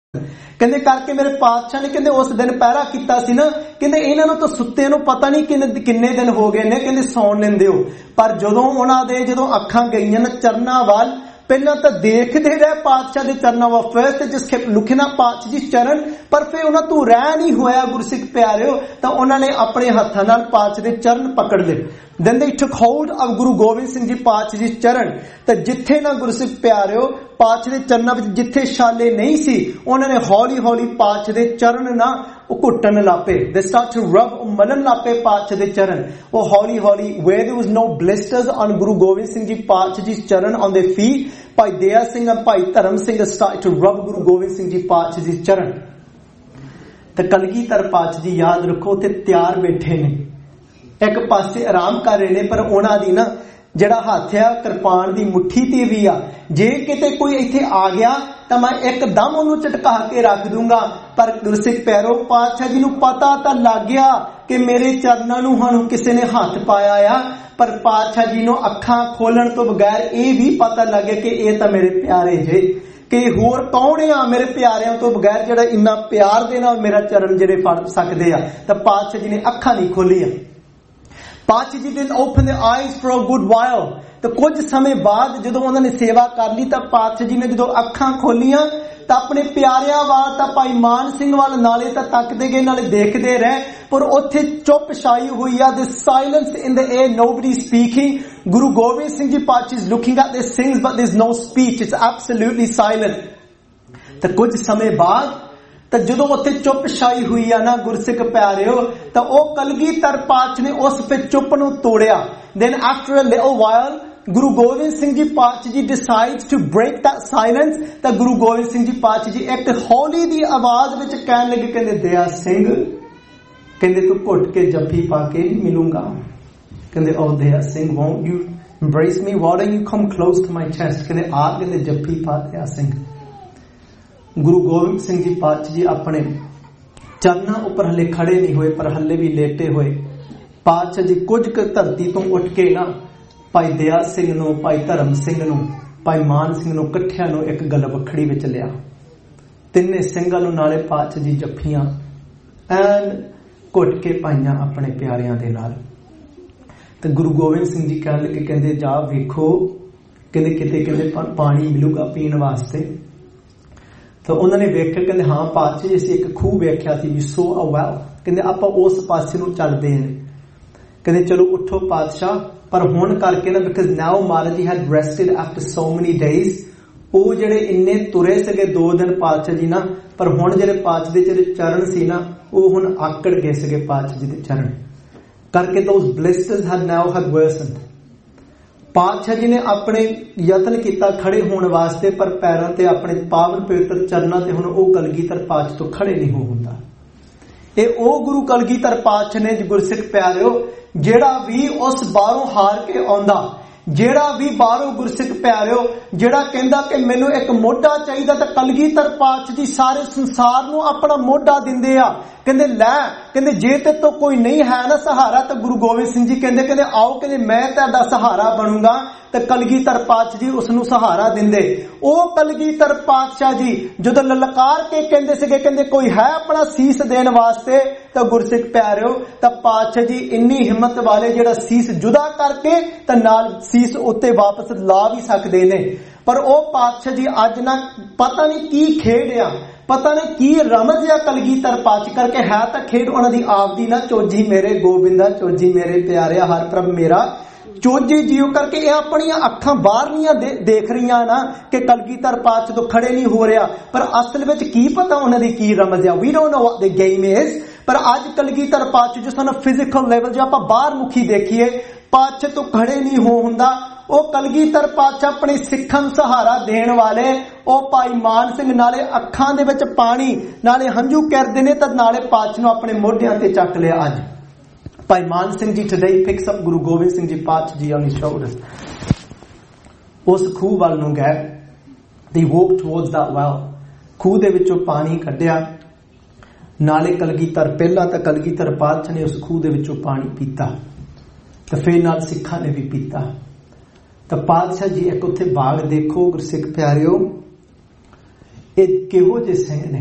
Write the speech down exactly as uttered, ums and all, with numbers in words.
ਕਹਿੰਦੇ ਕਰਕੇ ਮੇਰੇ ਪਾਤਸ਼ਾਹ ਨੇ ਕਹਿੰਦੇ ਉਸ ਦਿਨ ਪਹਿਰਾ ਕੀਤਾ ਸੀ ਨਾ, ਕਹਿੰਦੇ ਇਹਨਾਂ ਨੂੰ ਤਾਂ ਸੁੱਤੇ ਨੂੰ ਪਤਾ ਨਹੀਂ ਕਿੰਨੇ ਕਿੰਨੇ ਦਿਨ ਹੋ ਗਏ ਨੇ, ਕਹਿੰਦੇ ਸੌਣ ਲੈਂਦੇ ਹੋ। ਪਰ ਜਦੋਂ ਉਹਨਾਂ ਦੇ ਜਦੋਂ ਅੱਖਾਂ ਗਈਆਂ ਨਾ ਚਰਨਾਂ ਵੱਲ, ਪਹਿਲਾਂ ਤਾਂ ਦੇਖਦੇ ਰਹੇ ਪਾਤਸ਼ਾਹ ਦੇ ਚਰਨਾਂ ਵੱਲ, first just kept looking at ਪਾਤਸ਼ਾਹ ਜੀ ਚਰਨ, ਪਰ ਫਿਰ ਉਹਨਾਂ ਤੋਂ ਰਹਿ ਨਹੀਂ ਹੋਇਆ ਗੁਰਸਿੱਖ ਪਿਆਰਿਓ, ਤਾਂ ਉਹਨਾਂ ਨੇ ਆਪਣੇ ਹੱਥਾਂ ਨਾਲ ਪਾਤਸ਼ਾਹ ਦੇ ਚਰਨ ਪਕੜ ਲਏ। Then they took hold of Guru Gobind Singh ji ਪਾਤਸ਼ਾਹ ਜੀ ਚਰਨ। ਤਾਂ ਜਿੱਥੇ ਨਾ ਗੁਰਸਿੱਖ ਪਿਆਰਿਓ ਪਾਤਸ਼ਾਹ ਦੇ ਚਰਨਾਂ ਵਿੱਚ ਜਿੱਥੇ ਛਾਲੇ ਨਹੀਂ ਸੀ, ਉਹਨਾਂ ਨੇ ਹੌਲੀ ਹੌਲੀ ਪਾਤਸ਼ਾਹ ਦੇ ਚਰਨ ਨਾ ਉਹ ਘੁੱਟਣ ਲੱਪੇ। They start to rub, ਉਹ ਮਲਣ ਲੱਪੇ ਪਾਤਸ਼ਾਹ ਦੇ ਚਰਨ। ਉਹ ਹੌਲੀ ਹੌਲੀ where there was no blisters on Guru Gobind Singh ji ਪਾਤਸ਼ਾਹ ਜੀ ਚਰਨ on their feet, Bhai Daya Singh and ਭਾਈ ਧਰਮ Singh started to rub Guru Gobind Singh ji ਪਾਤਸ਼ਾਹ ਜੀ ਚਰਨ। ਤੇ ਕਲਗੀਧਰ ਪਾਤਸ਼ਾਹ ਜੀ ਯਾਦ ਰੱਖੋ ਤੇ ਤਿਆਰ ਬੈਠੇ ਨੇ, ਇੱਕ ਪਾਸੇ ਆਰਾਮ ਕਰ ਰਹੇ ਨੇ, ਪਰ ਉਹਨਾਂ ਦੀ ਨਾ ਜਿਹੜਾ ਹੱਥ ਆ ਕਿਰਪਾਨ ਦੀ ਮੁੱਠੀ ਤੇ ਵੀ ਆ। ਜੇ ਕਿਤੇ ਕੋਈ ਇੱਥੇ ਆ ਗਿਆ ਤਾਂ ਮੈਂ ਇੱਕਦਮ ਉਹਨੂੰ ਝਟਕਾ ਕੇ ਰੱਖ ਦੂੰਗਾ। ਪਰ ਗੁਰਸਿੱਖ ਪਿਆਰੋ ਪਾਤਸ਼ਾਹ ਜੀ ਨੂੰ ਪਤਾ ਤਾਂ ਲੱਗ ਗਿਆ ਕਿ ਮੇਰੇ ਚਰਨਾਂ ਨੂੰ ਹੁਣ ਕਿਸੇ ਨੇ ਹੱਥ ਪਾਇਆ ਆ, ਪਰ ਪਾਤਸ਼ਾਹ ਜੀ ਨੂੰ ਅੱਖਾਂ ਖੋਲਣ ਤੋਂ ਬਗੈਰ ਇਹ ਵੀ ਪਤਾ ਲੱਗੇ ਕਿ ਇਹ ਤਾਂ ਮੇਰੇ ਪਿਆਰੇ ਜੇ, ਕਿ ਹੋਰ ਕੌਣ ਆ ਮੇਰੇ ਪਿਆਰਿਆਂ ਤੋਂ ਬਗੈਰ ਜਿਹੜਾ ਇੰਨਾ ਪਿਆਰ ਦੇ ਨਾਲ ਮੇਰਾ ਚਰਨ ਜਿਹੜੇ ਫੜ ਸਕਦੇ ਆ। ਤਾਂ ਪਾਤਸ਼ਾਹ ਜੀ ਨੇ ਅੱਖਾਂ ਨਹੀਂ ਖੋਲੀਆਂ। ਪਾਤਸ਼ਾਹ ਜੀ didn't open their eyes for a good while। ਤਾਂ ਕੁਝ ਸਮੇਂ ਬਾਅਦ ਜਦੋਂ ਉਹਨਾਂ ਨੇ ਸੇਵਾ ਕਰ ਲਈ, ਤਾਂ ਪਾਤਸ਼ਾਹ ਜੀ ਨੇ ਜਦੋਂ ਅੱਖਾਂ ਖੋਲੀਆਂ ਤਾਂ ਆਪਣੇ ਪਿਆਰਿਆਂ ਵੱਲ, ਤਾਂ ਭਾਈ ਮਾਨ ਸਿੰਘ ਵੱਲ ਨਾਲੇ ਤਾਂ ਤੱਕਦੇ ਗਏ ਨਾਲੇ ਦੇਖਦੇ ਰਹੇ, ਪਰ ਉੱਥੇ ਚੁੱਪ ਛਾਈ ਹੋਈ ਆ। The silence in the air, nobody speaking। Guru Gobind Singh ji ਪਾਤਸ਼ਾਹ is looking at these things but there's no speech, it's absolutely silent। ਤਾਂ ਕੁਝ ਸਮੇਂ ਬਾਅਦ ਤਾਂ ਜਦੋਂ ਉੱਥੇ ਚੁੱਪ ਛਾਈ ਹੋਈ ਆ ਨਾ ਗੁਰਸਿੱਖ ਪਿਆਰਿਓ, ਤਾਂ ਉਹ ਕਲਗੀਧਰ ਪਾਤਸ਼ਾਹ ਨੇ ਉਸ ਤੇ ਚੁੱਪ ਨੂੰ ਤੋੜਿਆ। Then after a little while Guru Gobind Singh ji ਪਾਤਸ਼ਾਹ ਜੀ decides to break that silence। ਤਾਂ ਗੁਰੂ ਗੋਬਿੰਦ ਸਿੰਘ ਜੀ ਪਾਤਸ਼ਾਹ ਜੀ ਇੱਕ ਹੌਲੀ ਦੀ ਆਵਾਜ਼ ਵਿੱਚ ਕਹਿਣ ਲੱਗੇ, ਕਹਿੰਦੇ ਦਇਆ ਸਿੰਘ, ਕਹਿੰਦੇ ਤੂੰ ਘੁੱਟ ਕੇ ਜੱਫੀ ਪਾ ਕੇ ਮਿਲੂੰਗਾ। ਕਹਿੰਦੇ oh Daya Singh, won't you embrace me, why don't you come close to my chest। ਕਹਿੰਦੇ ਆ, ਕਹਿੰਦੇ ਜੱਫੀ ਪਾ ਦਇਆ ਸਿੰਘ। ਗੁਰੂ ਗੋਬਿੰਦ ਸਿੰਘ ਜੀ ਪਾਤਸ਼ਾਹ ਜੀ ਆਪਣੇ ਚਰਨਾਂ ਉੱਪਰ ਹਲੇ ਖੜੇ ਨਹੀਂ ਹੋਏ, ਪਰ ਹਲੇ ਵੀ ਲੇਟੇ ਹੋਏ। ਪਾਤਸ਼ਾਹ ਜੀ ਕੁਝ ਕੁ ਧਰਤੀ ਤੋਂ ਉੱਠ ਕੇ ਨਾ ਭਾਈ ਦਇਆ ਸਿੰਘ ਨੂੰ, ਭਾਈ ਧਰਮ ਸਿੰਘ ਨੂੰ, ਭਾਈ ਮਾਨ ਸਿੰਘ ਨੂੰ ਇਕੱਠਿਆਂ ਨੂੰ ਇੱਕ ਗਲਵੱਖੜੀ ਵਿੱਚ ਲਿਆ। ਤਿੰਨੇ ਸਿੰਘਾਂ ਨੂੰ ਨਾਲੇ ਪਾਤਸ਼ਾਹ ਜੀ ਜੱਫੀਆਂ ਐਨ ਘੁੱਟ ਕੇ ਪਾਈਆਂ ਆਪਣੇ ਪਿਆਰਿਆਂ ਦੇ ਨਾਲ। ਤੇ ਗੁਰੂ ਗੋਬਿੰਦ ਸਿੰਘ ਜੀ ਕਹਿਣ ਲੱਗੇ, ਕਹਿੰਦੇ ਜਾ ਵੇਖੋ, ਕਹਿੰਦੇ ਕਿਤੇ ਕਹਿੰਦੇ ਪਾਣੀ ਮਿਲੂਗਾ ਪੀਣ ਵਾਸਤੇ। ਤਾਂ ਉਹਨਾਂ ਨੇ ਵੇਖਿਆ, ਕਹਿੰਦੇ ਹਾਂ ਪਾਤਸ਼ਾਹ ਜੀ ਅਸੀਂ ਇੱਕ ਖੂਹ ਵੇਖਿਆ ਸੀ, ਵੀ ਸੋ ਅ ਵੈਲ, ਕਹਿੰਦੇ ਆਪਾਂ ਉਸ ਪਾਸੇ ਨੂੰ ਚੱਲਦੇ ਹਾਂ। ਕਹਿੰਦੇ ਚਲੋ ਉੱਠੋ ਪਾਤਸ਼ਾਹ, ਪਰ ਹੁਣ ਕਰਕੇ ਨਾ because now Maharaj ji head ਰੈਸਟਡ after ਸੋ ਮੈਨੀ ਡੇਜ਼, ਉਹ ਜਿਹੜੇ ਇੰਨੇ ਤੁਰੇ ਸੀਗੇ ਦੋ ਦਿਨ ਪਾਤਸ਼ਾਹ ਜੀ ਨਾ, ਪਰ ਹੁਣ ਜਿਹੜੇ ਪਾਤਸ਼ਾਹ ਦੇ ਜਿਹੜੇ ਚਰਨ ਸੀ ਨਾ ਉਹ ਹੁਣ ਆਕੜ ਗਏ ਸੀਗੇ ਪਾਤਸ਼ਾਹ ਜੀ ਦੇ ਚਰਨ ਕਰਕੇ। those blisters had now had worsened। ਪਾਤਸ਼ਾਹ ਜੀ ਨੇ ਆਪਣੇ ਯਤਨ ਕੀਤਾ ਖੜੇ ਹੋਣ ਵਾਸਤੇ, ਪਰ ਪੈਰਾਂ ਤੇ ਆਪਣੇ ਪਾਵਨ ਪਵਿੱਤਰ ਚਰਨਾਂ ਤੇ ਹੁਣ ਉਹ ਕਲਗੀਧਰ ਪਾਤਸ਼ਾਹ ਤੋਂ ਖੜੇ ਨਹੀਂ ਹੋ ਹੁੰਦਾ। ਇਹ ਉਹ ਗੁਰੂ ਕਲਗੀਧਰ ਪਾਤਸ਼ਾਹ ਨੇ ਗੁਰਸਿੱਖ ਪਿਆਰਿਓ, ਜਿਹੜਾ ਵੀ ਉਸ ਬਾਹਰੋਂ ਹਾਰ ਕੇ ਆਉਂਦਾ, ਜਿਹੜਾ ਵੀ ਬਾਹਰੋਂ ਗੁਰਸਿੱਖ ਪਿਆਰਿਓ ਜਿਹੜਾ ਕਹਿੰਦਾ ਕਿ ਮੈਨੂੰ ਇੱਕ ਮੋਢਾ ਚਾਹੀਦਾ, ਤਾਂ ਕਲਗੀਧਰ ਪਾਤਸ਼ਾਹ ਜੀ ਸਾਰੇ ਸੰਸਾਰ ਨੂੰ ਆਪਣਾ ਮੋਢਾ ਦਿੰਦੇ ਆ। ਕਹਿੰਦੇ ਲੈ, ਕਹਿੰਦੇ ਜੇ ਤੇ ਤੋਂ ਕੋਈ ਨਹੀਂ ਹੈ ਨਾ ਸਹਾਰਾ, ਤਾਂ ਗੁਰੂ ਗੋਬਿੰਦ ਸਿੰਘ ਜੀ ਕਹਿੰਦੇ ਕਹਿੰਦੇ ਆਓ, ਕਹਿੰਦੇ ਮੈਂ ਤੁਹਾਡਾ ਸਹਾਰਾ ਬਣੂੰਗਾ। ਤੇ ਕਲਗੀਧਰ ਪਾਤਸ਼ਾਹ ਜੀ ਉਸ ਨੂੰ ਸਹਾਰਾ ਦਿੰਦੇ। ਉਹ ਕਲਗੀਧਰ ਪਾਤਸ਼ਾਹ ਜੀ ਜਦੋਂ ਲਲਕਾਰ ਕੇ ਕਹਿੰਦੇ ਸੀਗੇ, ਕਹਿੰਦੇ ਕੋਈ ਹੈ ਆਪਣਾ ਸੀਸ ਦੇਣ ਵਾਸਤੇ, ਤਾਂ ਗੁਰਸਿੱਖ ਪਿਆਰਿਓ ਤਾਂ ਪਾਤਸ਼ਾਹ ਜੀ ਇੰਨੀ ਹਿੰਮਤ ਵਾਲੇ ਜਿਹੜਾ ਸੀਸ ਜੁਦਾ ਕਰਕੇ ਤਾਂ ਨਾਲ ਸੀਸ ਉੱਤੇ ਵਾਪਸ ਲਾ ਵੀ ਸਕਦੇ ਨੇ। ਪਰ ਉਹ ਪਾਤਸ਼ਾਹ ਜੀ ਅੱਜ ਨਾ ਪਤਾ ਨਹੀਂ ਕੀ ਖੇਡ ਆ, ਪਤਾ ਨਹੀਂ ਕੀ ਰਮਜ਼ ਆ ਕਲਗੀਧਰ ਪਾਤਸ਼ਾਹ ਕਰਕੇ, ਹੈ ਤਾਂ ਖੇਡ ਉਹਨਾਂ ਦੀ ਆਪਦੀ ਨਾ, ਚੋਜੀ ਮੇਰੇ ਗੋਬਿੰਦਾ, ਚੋਜੀ ਮੇਰੇ ਪਿਆਰਿਆ, ਹਰ ਪ੍ਰਭ ਮੇਰਾ ਚੋਜੀ ਜੀਓ ਕਰਕੇ। ਇਹ ਆਪਣੀਆਂ ਅੱਖਾਂ ਬਾਹਰਲੀਆਂ ਦੇਖ ਰਹੀਆਂ ਨਾ ਕਿ ਕਲਗੀਧਰ ਪਾਤਸ਼ਾਹ ਤੋਂ ਖੜੇ ਨਹੀਂ ਹੋ ਰਿਹਾ, ਪਰ ਅਸਲ ਵਿੱਚ ਕੀ ਪਤਾ ਉਹਨਾਂ ਦੀ ਕੀ ਰਮਜ਼ ਆ। We don't know what the game is. ਪਰ ਅੱਜ ਕਲਗੀਧਰ ਪਾਤਸ਼ਾਹ ਜਿਸ ਤਰ੍ਹਾਂ ਫਿਜ਼ੀਕਲ ਲੈਵਲ ਜੇ ਆਪਾਂ ਬਾਹਰ ਮੁਖੀ ਦੇਖੀਏ, ਪਾਤਸ਼ਾਹ ਤੋਂ ਖੜੇ ਨਹੀਂ ਹੋ ਹੁੰਦਾ। ਉਹ ਕਲਗੀਧਰ ਪਾਤਸ਼ਾਹ ਆਪਣੇ ਸਿੱਖਾਂ ਨੂੰ ਸਹਾਰਾ ਦੇਣ ਵਾਲੇ, ਉਹ ਭਾਈ ਮਾਨ ਸਿੰਘ ਨਾਲੇ ਅੱਖਾਂ ਦੇ ਵਿੱਚ ਪਾਣੀ ਨਾਲੇ ਹੰਝੂ ਕਰਦੇ ਨੇ, ਤਾਂ ਨਾਲੇ ਪਾਤਸ਼ਾਹ ਨੂੰ ਆਪਣੇ ਮੋਢਿਆਂ ਤੇ ਚੱਕ ਲਿਆ। ਅੱਜ ਭਾਈ ਮਾਨ Singh ji today picks up Guru Gobind Singh ji ਪਾਤਸ਼ਾਹ ਜੀ on his shoulders। ਉਸ ਖੂਹ ਵੱਲ ਨੂੰ ਗਏ। they walked towards that well। ਖੂਹ ਦੇ ਵਿੱਚੋਂ ਪਾਣੀ ਕੱਢਿਆ, ਨਾਲੇ ਕਲਗੀਧਰ, ਪਹਿਲਾਂ ਤਾਂ ਕਲਗੀਧਰ ਪਾਤਸ਼ਾਹ ਨੇ ਉਸ ਖੂਹ ਦੇ ਵਿੱਚੋਂ ਪਾਣੀ ਪੀਤਾ, ਤੇ ਫਿਰ ਨਾਲ ਸਿੱਖਾਂ ਨੇ ਵੀ ਪੀਤਾ। ਤਾਂ ਪਾਤਸ਼ਾਹ ਜੀ ਇੱਕ ਉੱਥੇ ਬਾਗ ਦੇਖੋ ਗੁਰਸਿੱਖ ਪਿਆਰਿਓ, ਇਹ ਕਿਹੋ ਜਿਹੇ ਸਿੰਘ ਨੇ।